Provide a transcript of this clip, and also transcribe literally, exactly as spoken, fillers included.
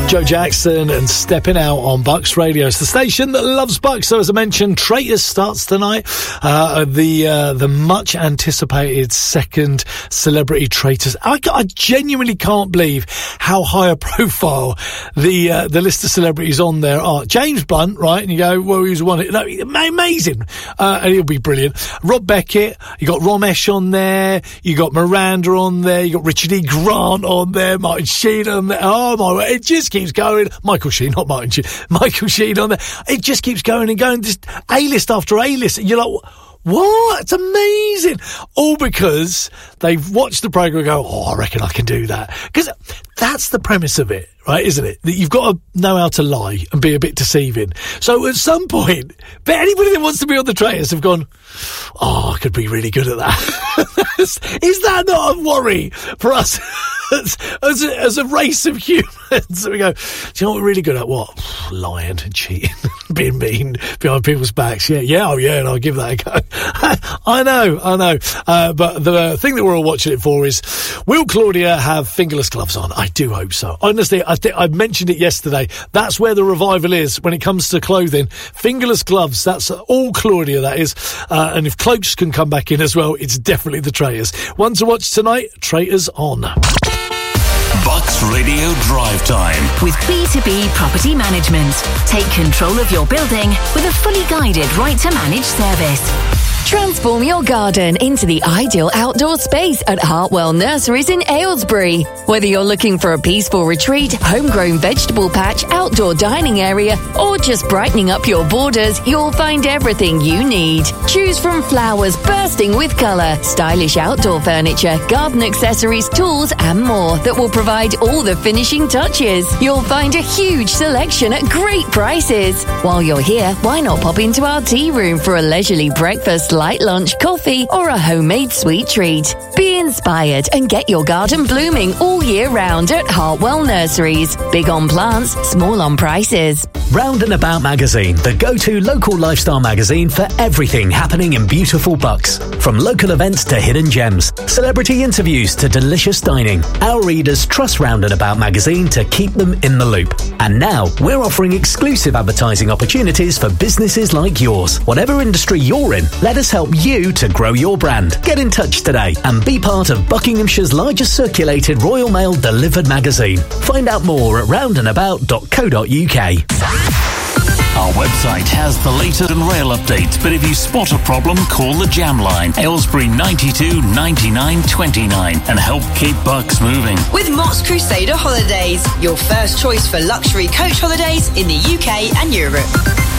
Joe Jackson and Stepping Out on Bucks Radio. It's the station that loves Bucks. So as I mentioned, Traitors starts tonight. Uh, the uh, the much anticipated second Celebrity Traitors. I, I genuinely can't believe how high a profile the uh, the list of celebrities on there are. James Blunt, right? And you go, well, he was one. No, amazing, uh, and he'll be brilliant. Rob Beckett. You got Ramesh on there. You got Miranda on there. You got Richard E. Grant on there. Martin Sheen on there. Oh my word! It just keeps going. Michael Sheen, not Martin Sheen. Michael Sheen on there. It just keeps going and going. Just A-list after A-list. And you're like, what? It's amazing. All because they've watched the programme and go, oh, I reckon I can do that. Because that's the premise of it, right, isn't it? That you've got to know how to lie and be a bit deceiving. So at some point, but anybody that wants to be on the Traitors have gone, oh, I could be really good at that. Is that not a worry for us as, as, a, as a race of humans? We go, do you know what we're really good at? What? Lying and cheating, being mean behind people's backs. Yeah, yeah, oh yeah, and I'll give that a go. I know, I know. Uh, but the thing that we're all watching it for is, will Claudia have fingerless gloves on? I do hope so. Honestly, I think I mentioned it yesterday. That's where the revival is when it comes to clothing. Fingerless gloves, that's all Claudia, that is. Uh, and if cloaks can come back in as well, it's definitely the Traitors. One to watch tonight, Traitors on. Bucks Radio Drive Time with B two B Property Management. Take control of your building with a fully guided right to manage service. Transform your garden into the ideal outdoor space at Hartwell Nurseries in Aylesbury. Whether you're looking for a peaceful retreat, homegrown vegetable patch, outdoor dining area, or just brightening up your borders, you'll find everything you need. Choose from flowers bursting with colour, stylish outdoor furniture, garden accessories, tools, and more that will provide all the finishing touches. You'll find a huge selection at great prices. While you're here, why not pop into our tea room for a leisurely breakfast, light lunch, coffee, or a homemade sweet treat. Be inspired and get your garden blooming all year round at Hartwell Nurseries. Big on plants, small on prices. Round and About Magazine, the go-to local lifestyle magazine for everything happening in beautiful Bucks. From local events to hidden gems, celebrity interviews to delicious dining, our readers trust Round and About Magazine to keep them in the loop. And now, we're offering exclusive advertising opportunities for businesses like yours. Whatever industry you're in, let us help you to grow your brand. Get in touch today and be part of Buckinghamshire's largest circulated Royal Mail delivered magazine. Find out more at round and about dot co dot uk. Our website has the latest and rail updates, but if you spot a problem, call the Jam Line, Aylesbury ninety-two ninety-nine twenty-nine, and help keep Bucks moving. With Mott's Crusader Holidays, your first choice for luxury coach holidays in the U K and Europe.